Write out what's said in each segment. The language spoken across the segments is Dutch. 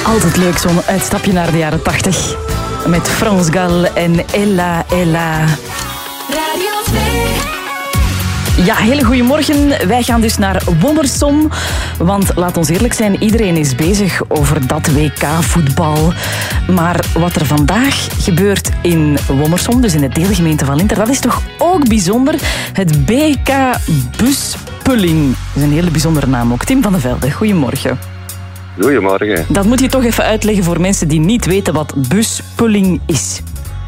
Altijd leuk, zo'n uitstapje naar de jaren 80. Met Frans Gal en Ella Ella. Radio 2. Ja, hele goedemorgen. Wij gaan dus naar Wommersom. Want laat ons eerlijk zijn, iedereen is bezig over dat WK-voetbal. Maar wat er vandaag gebeurt in Wommersom, dus in de deelgemeente van Linter, dat is toch ook bijzonder. Het BK Buspulling. Dat is een hele bijzondere naam ook. Tim van de Velde, goedemorgen. Goedemorgen. Dat moet je toch even uitleggen voor mensen die niet weten wat buspulling is.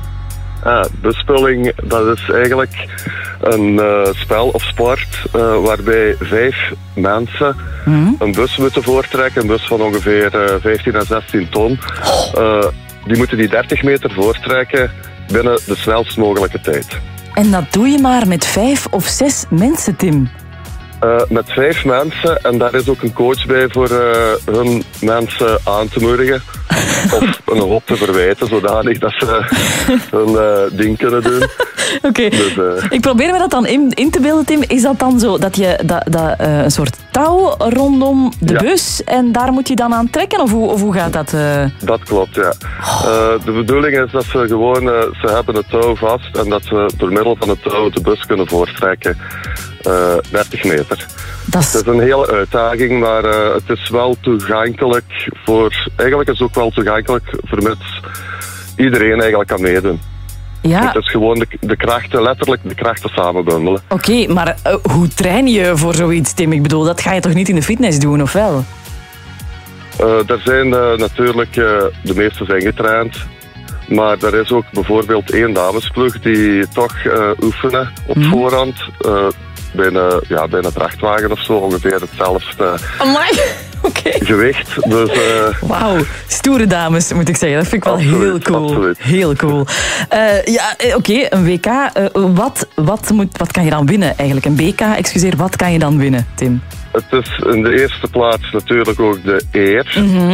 Buspulling, dat is eigenlijk een spel of sport waarbij 5 mensen een bus moeten voortrekken. Een bus van ongeveer 15 à 16 ton. Die moeten die 30 meter voortrekken binnen de snelst mogelijke tijd. En dat doe je maar met 5 of 6 mensen, Tim? Met 5 mensen en daar is ook een coach bij voor hun mensen aan te moedigen. Of een hoop te verwijten, zodanig dat ze hun ding kunnen doen. Oké. Dus, ik probeer me dat dan in te beelden, Tim. Is dat dan zo dat je een soort touw rondom de bus en daar moet je dan aan trekken? Of hoe gaat dat? Dat klopt, ja. De bedoeling is dat ze gewoon, ze hebben het touw vast en dat ze door middel van het touw de bus kunnen voortrekken. 30 meter. Het is een hele uitdaging, maar het is wel toegankelijk eigenlijk is het ook wel toegankelijk vermits iedereen eigenlijk kan meedoen. Ja. Het is gewoon de krachten, letterlijk de krachten samenbundelen. Oké, maar hoe train je voor zoiets, Tim? Ik bedoel, dat ga je toch niet in de fitness doen, of wel? Er zijn natuurlijk, de meeste zijn getraind. Maar er is ook bijvoorbeeld 1 damesploeg die toch oefenen op voorhand. Bij een vrachtwagen of zo, ongeveer hetzelfde gewicht. Dus, wauw, stoere dames moet ik zeggen. Dat vind ik wel absoluut, heel cool. Absoluut. Heel cool. Oké, een WK. Wat kan je dan winnen eigenlijk? Een BK, wat kan je dan winnen, Tim? Het is in de eerste plaats natuurlijk ook de eer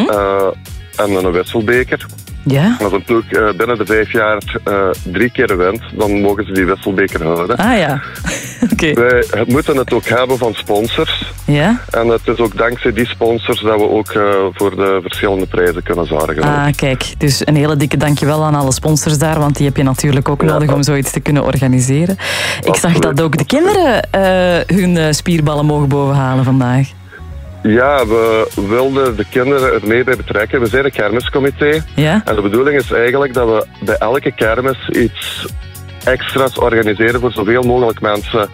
en een wisselbeker. Ja? Als een ploeg binnen de 5 jaar 3 keer wint, dan mogen ze die wisselbeker houden. Ah ja, oké. Wij moeten het ook hebben van sponsors. Ja? En het is ook dankzij die sponsors dat we ook voor de verschillende prijzen kunnen zorgen. Ah, kijk. Dus een hele dikke dankjewel aan alle sponsors daar, want die heb je natuurlijk ook nodig om zoiets te kunnen organiseren. Ik zag dat ook de kinderen hun spierballen mogen bovenhalen vandaag. Ja, we wilden de kinderen er mee bij betrekken. We zijn een kermiscomité. Ja? En de bedoeling is eigenlijk dat we bij elke kermis iets extra's organiseren voor zoveel mogelijk mensen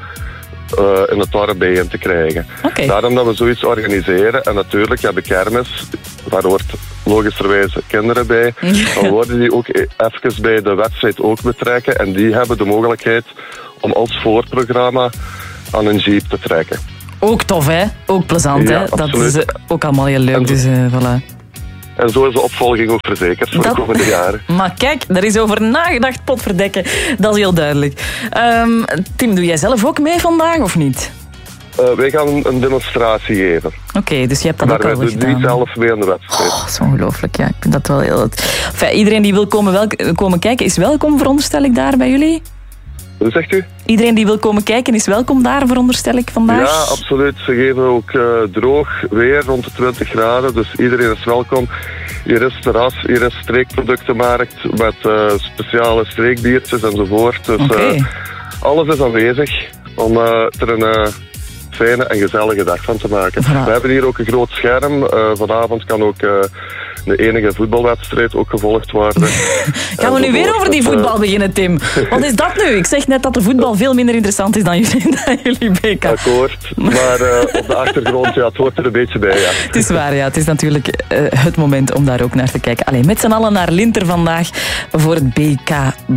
in het dorp bijeen te krijgen. Okay. Daarom dat we zoiets organiseren. En natuurlijk, de kermis, daar hoort logischerwijs kinderen bij. Dan worden die ook even bij de wedstrijd ook betrekken. En die hebben de mogelijkheid om als voorprogramma aan een jeep te trekken. Ook tof, hè? Ook plezant, ja, hè? Absoluut. Dat is ook allemaal heel leuk, dus voilà. En zo is de opvolging ook verzekerd voor de komende jaren. Maar kijk, daar is over nagedacht, potverdekken. Dat is heel duidelijk. Tim, doe jij zelf ook mee vandaag, of niet? Wij gaan een demonstratie geven. Oké, dus je hebt dat ook al gedaan. Maar wij doen niet zelf mee aan de wedstrijd. Dat is ongelooflijk, ja. Ik vind dat wel heel... Enfin, iedereen die wil komen kijken is welkom, veronderstel ik, daar bij jullie? Hoe zegt u? Iedereen die wil komen kijken is welkom daar, veronderstel ik, vandaag? Ja, absoluut. Ze geven ook droog weer, rond de 20 graden. Dus iedereen is welkom. Hier is terras, hier is streekproductenmarkt met speciale streekbiertjes enzovoort. Dus alles is aanwezig om er een fijne en gezellige dag van te maken. Voilà. We hebben hier ook een groot scherm. Vanavond kan ook de enige voetbalwedstrijd ook gevolgd worden. Gaan we nu weer over die voetbal beginnen, Tim? Wat is dat nu? Ik zeg net dat de voetbal veel minder interessant is dan jullie BK. Akkoord, maar op de achtergrond, het hoort er een beetje bij, ja. Het is waar, ja. Het is natuurlijk het moment om daar ook naar te kijken. Allee, met z'n allen naar Linter vandaag voor het BK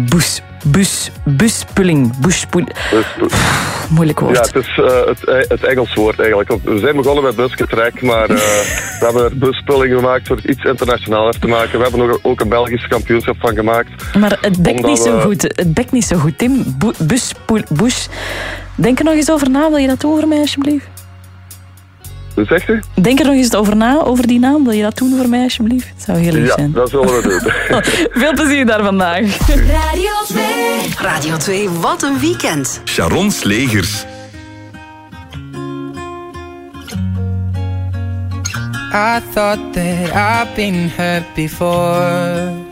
Buspulling. Moeilijk woord. Ja, het is het Engels woord eigenlijk. We zijn begonnen met busgetrek, maar we hebben er buspulling gemaakt voor het iets internationaler te maken. We hebben er ook een Belgisch kampioenschap van gemaakt. Maar het bekt niet zo goed. Het bekt niet zo goed, Tim. Bush. Denk er nog eens over na. Wil je dat doen voor mij, alsjeblieft? Hoe zegt u? Denk er nog eens over na, over die naam. Wil je dat doen voor mij, alsjeblieft? Het zou heel lief zijn. Ja, dat zullen we doen. Veel plezier daar vandaag. Radio 2. Radio 2, wat een weekend. Sharon's Legers. I thought that I've been hurt before.